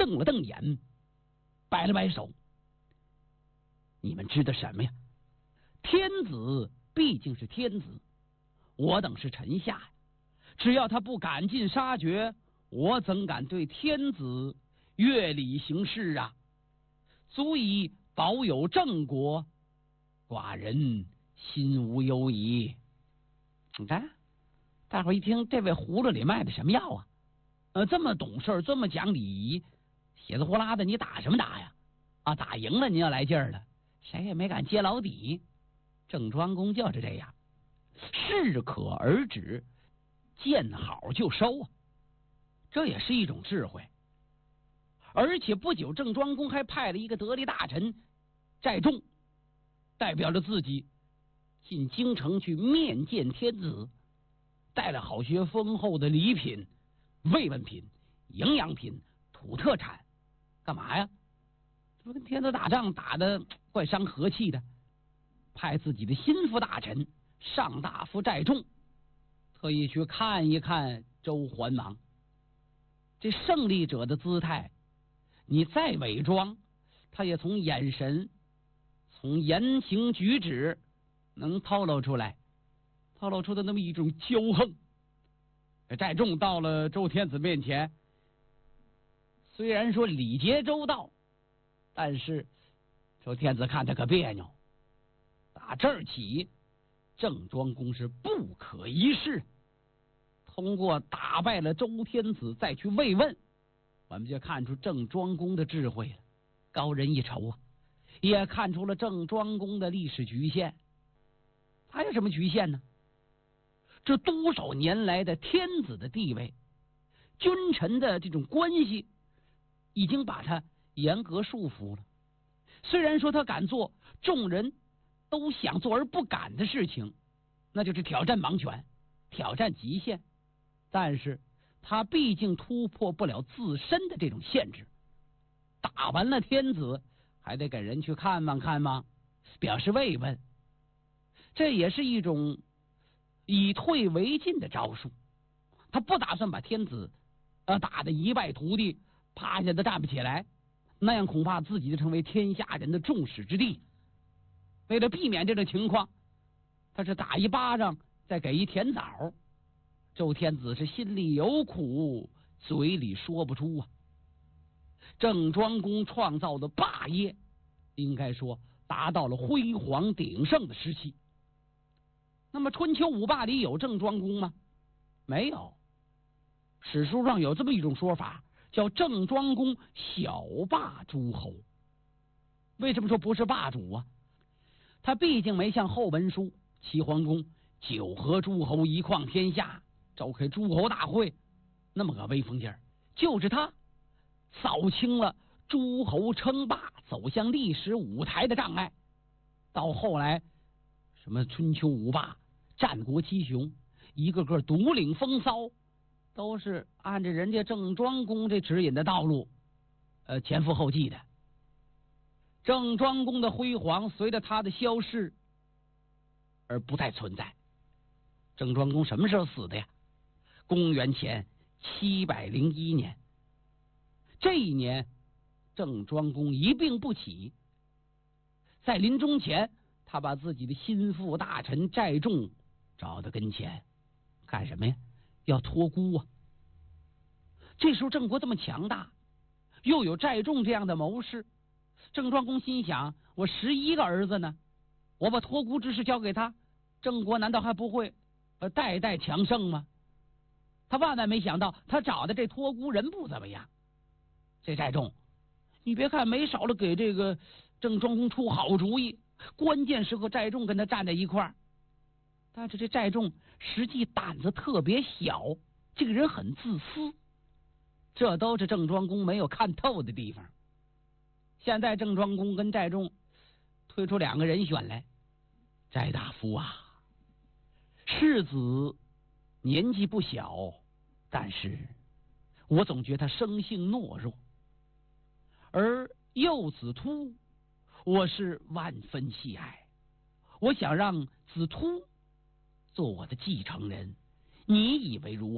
瞪了瞪眼，摆了摆手。你们知道什么呀？天子毕竟是天子，我等是臣下呀。只要他不赶尽杀绝，我怎敢对天子越礼行事啊？足以保有郑国，寡人心无忧矣。你看，大伙儿一听，这位葫芦里卖的什么药啊？这么懂事，这么讲礼仪，血字呼啦的，你打什么打呀？啊，打赢了你要来劲儿了，谁也没敢揭老底。郑庄公就是这样，适可而止，见好就收啊，这也是一种智慧。而且不久，郑庄公还派了一个得力大臣寨仲，代表着自己进京城去面见天子，带了好些丰厚的礼品、慰问品、营养品、土特产，干嘛呀？这不跟天子打仗打得怪伤和气的，派自己的心腹大臣上大夫寨仲，特意去看一看周桓王。这胜利者的姿态，你再伪装，他也从眼神、从言行举止能透露出来，透露出的那么一种骄横。寨仲到了周天子面前，虽然说礼节周到，但是周天子看他可别扭。打这儿起，郑庄公是不可一世。通过打败了周天子再去慰问，我们就看出郑庄公的智慧了，高人一筹啊！也看出了郑庄公的历史局限。他有什么局限呢？这多少年来的天子的地位、君臣的这种关系，已经把他严格束缚了。虽然说他敢做众人都想做而不敢的事情，那就是挑战王权、挑战极限，但是他毕竟突破不了自身的这种限制。打完了天子，还得给人去看望看望，表示慰问，这也是一种以退为进的招数。他不打算把天子打得一败涂地，趴下都站不起来，那样恐怕自己就成为天下人的众矢之的。为了避免这种情况，他是打一巴掌再给一甜枣。周天子是心里有苦，嘴里说不出啊。郑庄公创造的霸业，应该说达到了辉煌鼎盛的时期。那么春秋五霸里有郑庄公吗？没有。史书上有这么一种说法，叫郑庄公小霸诸侯。为什么说不是霸主啊？他毕竟没像后文书齐桓公九合诸侯一匡天下，召开诸侯大会那么个威风劲儿。就是他扫清了诸侯称霸走向历史舞台的障碍。到后来什么春秋五霸、战国七雄，一个个独领风骚，都是按着人家郑庄公这指引的道路前赴后继的。郑庄公的辉煌随着他的消逝而不再存在。郑庄公什么时候死的呀？公元前701年。这一年郑庄公一病不起，在临终前，他把自己的心腹大臣寨仲找到跟前，干什么呀？要托孤啊。这时候郑国这么强大，又有寨仲这样的谋士，郑庄公心想，我11个儿子呢，我把托孤之事交给他，郑国难道还不会代代强盛吗？他万万没想到，他找的这托孤人不怎么样。这寨仲，你别看没少了给这个郑庄公出好主意，关键时刻寨仲跟他站在一块儿，但是这寨仲实际胆子特别小，这个人很自私，这都是郑庄公没有看透的地方。现在郑庄公跟寨仲推出2个人选来，寨大夫啊，世子年纪不小，但是我总觉得他生性懦弱，而幼子突我是万分喜爱，我想让子突做我的继承人，你以为如何？